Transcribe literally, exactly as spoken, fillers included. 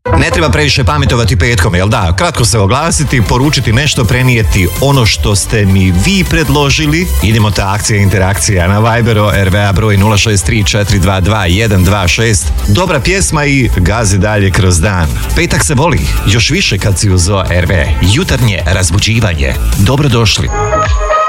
Ne treba previše pametovati petkom, jel da? Kratko se oglasiti, poručiti nešto, prenijeti ono što ste mi vi predložili. Idemo ta akcija interakcija na Viberu, R V A broj nula šest tri četiri dva dva jedan dva šest. Dobra pjesma i gazi dalje kroz dan. Petak se voli, još više kad si uzo R V. Jutarnje razbuđivanje. Dobrodošli.